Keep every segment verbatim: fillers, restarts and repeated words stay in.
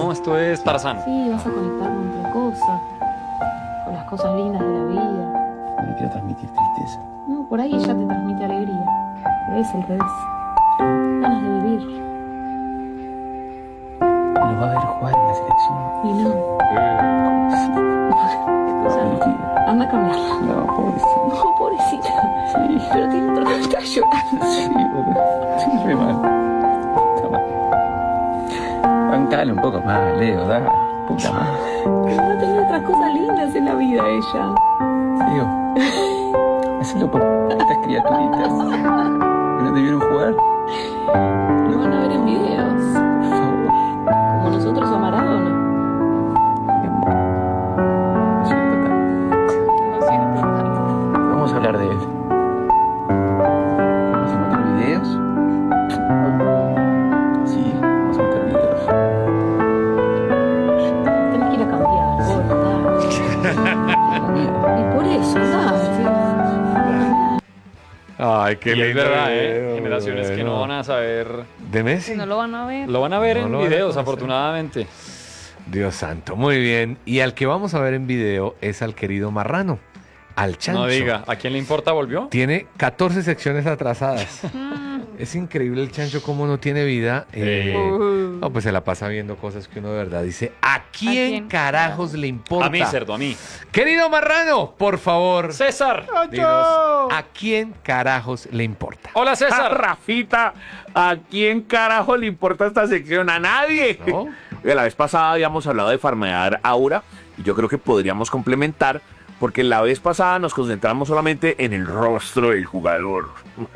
no, esto es Tarzán. Sí, vas a conectar con otra cosa, con las cosas lindas de la vida. No quiero transmitir tristeza. No, por ahí ya te transmite alegría. Pero es al revés. Ganas de vivir. Lo va a ver jugar en la selección. Y no. O sea, anda a cambiarla. no, pobrecito. No, pobrecita. Sí. Pero tiene otro que está llorando. Sí, boludo. Sí, re mal. Está mal. Bancale un poco más, Leo, da. Puta madre. Pero va a tener otras cosas lindas en la vida ella. Tío, hacelo por estas criaturitas que no debieron jugar. Lo van a ver en videos. Por favor. Como nosotros a Maradona. Lo siento tanto. Lo siento tanto. Vamos a hablar de él. ¿Vamos a meter videos? Sí, vamos a meter videos. Tenés que ir a cambiar. Gorda. Y por eso, da. Ay, qué Y lindo es verdad, video, ¿eh? Generaciones que bueno. no van a saber. ¿De Messi? No lo van a ver. Lo van a ver No en lo van a videos, conocer. afortunadamente. Dios santo, muy bien. Y al que vamos a ver en video es al querido Marrano, al Chancho. No diga, ¿a quién le importa volvió? Tiene catorce secciones atrasadas. Es increíble el Chancho cómo no tiene vida. Eh, Uh. no, pues se la pasa viendo cosas que uno de verdad dice, ¿a quién, quién? carajos le importa? A mí, cerdo, a mí. Querido Marrano, por favor, César. dinos, ¿a quién carajos le importa? Hola, Ah, César. Rafita, ¿a quién carajo le importa esta sección? A nadie. ¿No? La vez pasada habíamos hablado de farmear Aura y yo creo que podríamos complementar porque la vez pasada nos concentramos solamente en el rostro del jugador,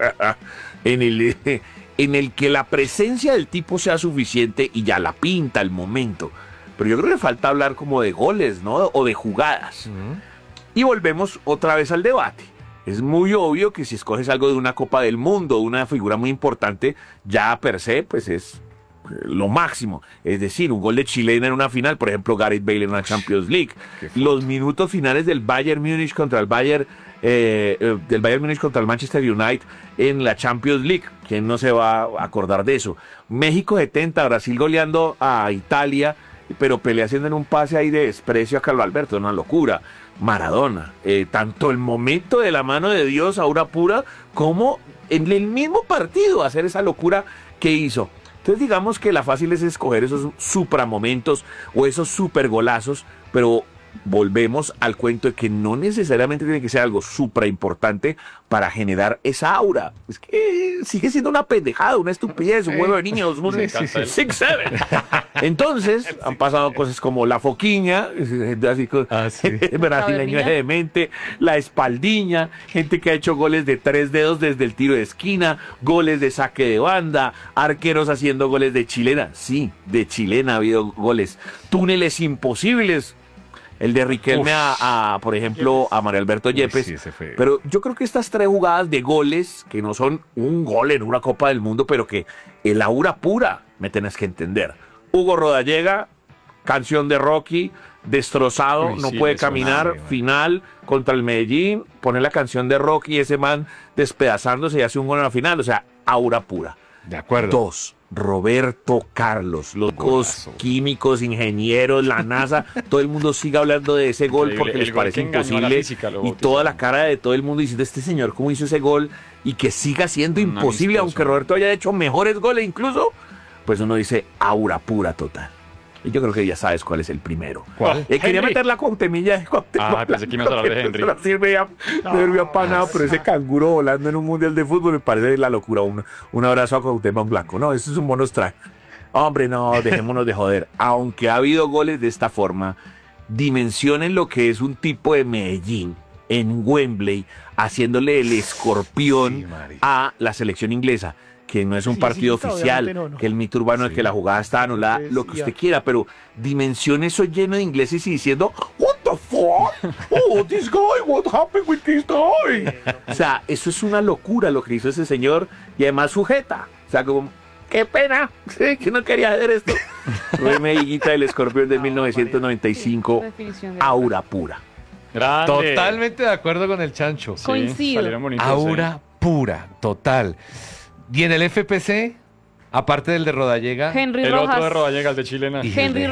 en el, en el que la presencia del tipo sea suficiente y ya la pinta, el momento. Pero yo creo que falta hablar como de goles, ¿no? O de jugadas. Ujú. Y volvemos otra vez al debate. Es muy obvio que si escoges algo de una Copa del Mundo, una figura muy importante, ya per se, pues es eh, lo máximo. Es decir, un gol de chilena en una final, por ejemplo, Gareth Bale en una Champions League. Los minutos finales del Bayern Múnich contra el Bayern, eh, eh, del Bayern Múnich contra el Manchester United en la Champions League. ¿Quién no se va a acordar de eso? México setenta, Brasil goleando a Italia, pero pelea haciendo en un pase ahí de desprecio a Carlos Alberto, una locura. Maradona, eh, tanto el momento de la mano de Dios, Aura pura, como en el mismo partido hacer esa locura que hizo. Entonces digamos que la fácil es escoger esos supramomentos o esos super golazos, pero volvemos al cuento de que no necesariamente tiene que ser algo supra importante para generar esa aura. Es que sigue siendo una pendejada, una estupidez, un huevo de niños, un Sí, sí, sí. six seven. Entonces han pasado cosas como la foquiña, así co- Ah, sí. brasileño La demente, la espaldiña, gente que ha hecho goles de tres dedos desde el tiro de esquina, goles de saque de banda, arqueros haciendo goles de chilena. Sí, de chilena ha habido goles. Túneles imposibles. El de Riquelme a, a, por ejemplo, a Mario Alberto Yepes. sí, ese fue- Pero yo creo que estas tres jugadas de goles, que no son un gol en una Copa del Mundo, pero que el aura pura me tenés que entender. Hugo Rodallega, canción de Rocky, destrozado, Uy, no sí, puede lesionado, caminar, man. final contra el Medellín, pone la canción de Rocky y ese man despedazándose y hace un gol en la final. O sea, aura pura. De acuerdo. Dos, Roberto Carlos, los dos Golazo. químicos, ingenieros, la NASA, todo el mundo sigue hablando de ese gol Increíble, porque el les gol parece que engañó a la imposible física, lo y bautizaron. toda la cara de todo el mundo diciendo este señor cómo hizo ese gol y que siga siendo Un imposible amistoso. aunque Roberto haya hecho mejores goles incluso, pues uno dice aura pura total. Y yo creo que ya sabes cuál es el primero. ¿Cuál? Eh, quería Henry. meter la Cuauhtemilla de Cuauhtémoc Ah, pensé que ibas a hablar de Henry. No sirve ya, no sirve para nada, pero ese canguro volando en un mundial de fútbol me parece la locura. Un, un abrazo a Cuauhtémoc Blanco. No, eso es un bonus track. Hombre, no, dejémonos de joder. Aunque ha habido goles de esta forma, dimensionen lo que es un tipo de Medellín en Wembley haciéndole el escorpión Sí, marica. a la selección inglesa, que no es un Sí, partido sí, oficial, obviamente no, no. que el mito urbano es Sí. que la jugada está anulada, Es- lo que ya. usted quiera, pero dimensione eso lleno de ingleses y diciendo, what the fuck? Oh, this guy, what happened with this guy? O sea, eso es una locura lo que hizo ese señor y además sujeta. O sea, como, qué pena, sí, que no quería hacer esto. Fue Medellita del Escorpión de mil novecientos noventa y cinco, Definición de aura pura. Grande. Totalmente de acuerdo con el Chancho. Sí, Coincido. salieron bonitos, Aura sí. pura, total. Y en el F P C, aparte del de Rodallega, Henry El Rojas. otro de Rodallega, el de chilena. y el Henry de